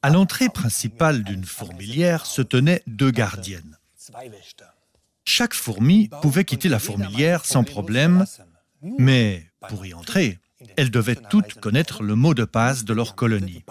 À l'entrée principale d'une fourmilière se tenaient 2 gardiennes. Chaque fourmi pouvait quitter la fourmilière sans problème, mais pour y entrer, elles devaient toutes connaître le mot de passe de leur colonie.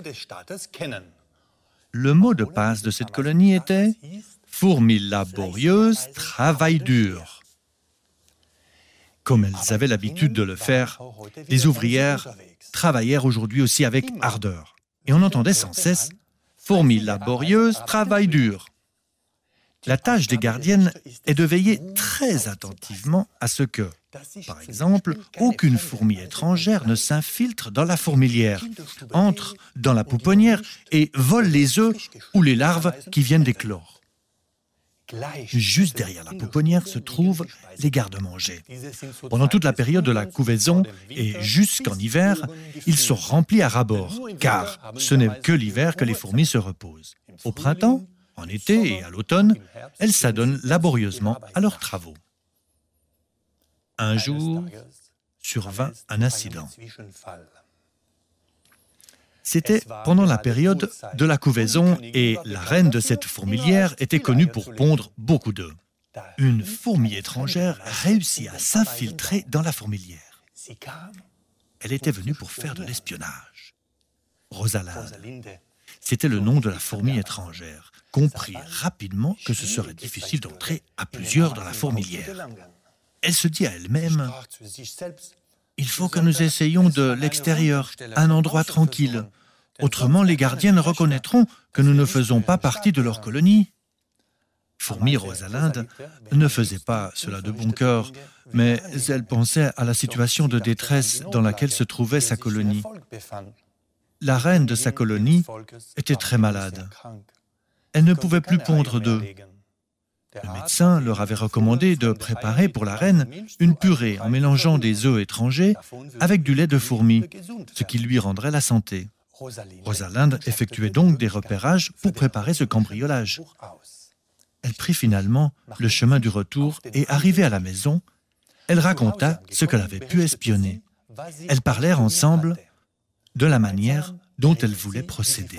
Le mot de passe de cette colonie était « Fourmi laborieuse, travail dur ». Comme elles avaient l'habitude de le faire, les ouvrières travaillèrent aujourd'hui aussi avec ardeur. Et on entendait sans cesse « Fourmi laborieuse, travail dur ». La tâche des gardiennes est de veiller très attentivement à ce que, par exemple, aucune fourmi étrangère ne s'infiltre dans la fourmilière, entre dans la pouponnière et vole les œufs ou les larves qui viennent d'éclore. Juste derrière la pouponnière se trouvent les garde-manger. Pendant toute la période de la couvaison et jusqu'en hiver, ils sont remplis à ras-bord, car ce n'est que l'hiver que les fourmis se reposent. Au printemps, en été et à l'automne, elles s'adonnent laborieusement à leurs travaux. Un jour, survint un incident. C'était pendant la période de la couvaison et la reine de cette fourmilière était connue pour pondre beaucoup d'œufs. Une fourmi étrangère réussit à s'infiltrer dans la fourmilière. Elle était venue pour faire de l'espionnage. Rosalinde, c'était le nom de la fourmi étrangère, comprit rapidement que ce serait difficile d'entrer à plusieurs dans la fourmilière. Elle se dit à elle-même « Il faut que nous essayions de l'extérieur, un endroit tranquille. Autrement, les gardiennes reconnaîtront que nous ne faisons pas partie de leur colonie. » Fourmi Rosalinde ne faisait pas cela de bon cœur, mais elle pensait à la situation de détresse dans laquelle se trouvait sa colonie. La reine de sa colonie était très malade. Elle ne pouvait plus pondre d'œufs. Le médecin leur avait recommandé de préparer pour la reine une purée en mélangeant des œufs étrangers avec du lait de fourmi, ce qui lui rendrait la santé. Rosalinde effectuait donc des repérages pour préparer ce cambriolage. Elle prit finalement le chemin du retour et, arrivée à la maison, elle raconta ce qu'elle avait pu espionner. Elles parlèrent ensemble de la manière dont elles voulaient procéder.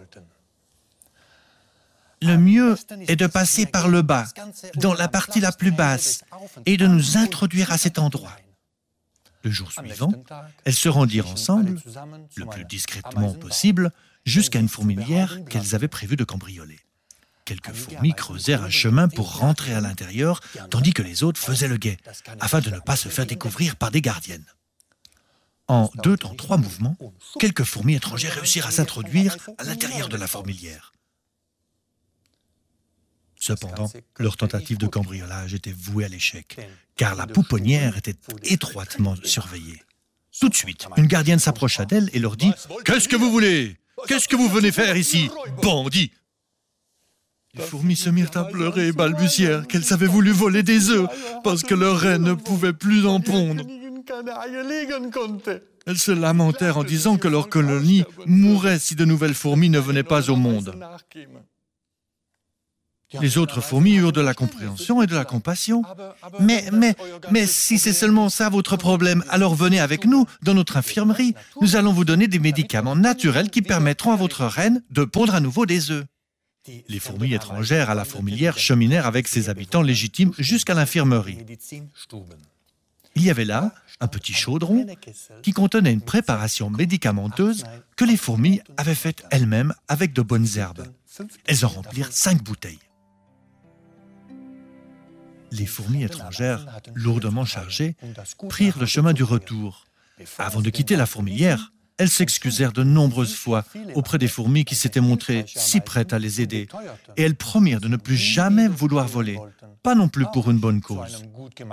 Le mieux est de passer par le bas, dans la partie la plus basse, et de nous introduire à cet endroit. Le jour suivant, elles se rendirent ensemble, le plus discrètement possible, jusqu'à une fourmilière qu'elles avaient prévu de cambrioler. Quelques fourmis creusèrent un chemin pour rentrer à l'intérieur, tandis que les autres faisaient le guet, afin de ne pas se faire découvrir par des gardiennes. En 2 temps 3 mouvements, quelques fourmis étrangères réussirent à s'introduire à l'intérieur de la fourmilière. Cependant, leur tentative de cambriolage était vouée à l'échec, car la pouponnière était étroitement surveillée. Tout de suite, une gardienne s'approcha d'elle et leur dit « Qu'est-ce que vous voulez? Qu'est-ce que vous venez faire ici, bandits ?» Les fourmis se mirent à pleurer et balbutièrent qu'elles avaient voulu voler des œufs parce que leur reine ne pouvait plus en pondre. Elles se lamentèrent en disant que leur colonie mourrait si de nouvelles fourmis ne venaient pas au monde. Les autres fourmis eurent de la compréhension et de la compassion. Mais si c'est seulement ça votre problème, alors venez avec nous dans notre infirmerie. Nous allons vous donner des médicaments naturels qui permettront à votre reine de pondre à nouveau des œufs. Les fourmis étrangères à la fourmilière cheminèrent avec ses habitants légitimes jusqu'à l'infirmerie. Il y avait là un petit chaudron qui contenait une préparation médicamenteuse que les fourmis avaient faite elles-mêmes avec de bonnes herbes. Elles en remplirent 5 bouteilles. Les fourmis étrangères, lourdement chargées, prirent le chemin du retour. Avant de quitter la fourmilière, elles s'excusèrent de nombreuses fois auprès des fourmis qui s'étaient montrées si prêtes à les aider, et elles promirent de ne plus jamais vouloir voler, pas non plus pour une bonne cause.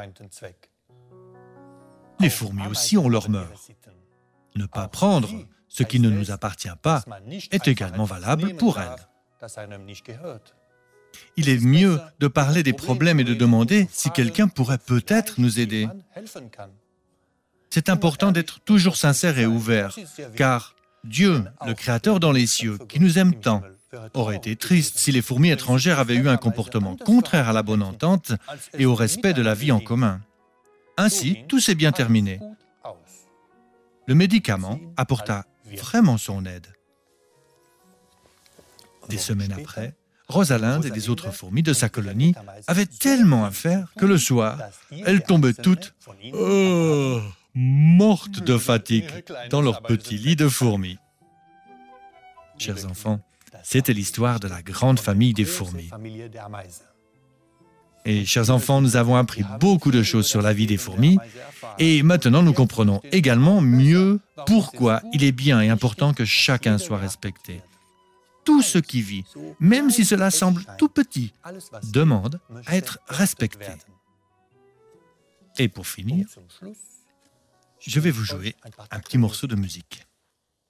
Les fourmis aussi ont leurs mœurs. Ne pas prendre ce qui ne nous appartient pas est également valable pour elles. Il est mieux de parler des problèmes et de demander si quelqu'un pourrait peut-être nous aider. C'est important d'être toujours sincère et ouvert, car Dieu, le Créateur dans les cieux, qui nous aime tant, aurait été triste si les fourmis étrangères avaient eu un comportement contraire à la bonne entente et au respect de la vie en commun. Ainsi, tout s'est bien terminé. Le médicament apporta vraiment son aide. Des semaines après, Rosalinde et les autres fourmis de sa colonie avaient tellement à faire que le soir, elles tombaient toutes mortes de fatigue dans leur petit lit de fourmis. Chers enfants, c'était l'histoire de la grande famille des fourmis. Et chers enfants, nous avons appris beaucoup de choses sur la vie des fourmis et maintenant nous comprenons également mieux pourquoi il est bien et important que chacun soit respecté. Tout ce qui vit, même si cela semble tout petit, demande à être respecté. Et pour finir, je vais vous jouer un petit morceau de musique.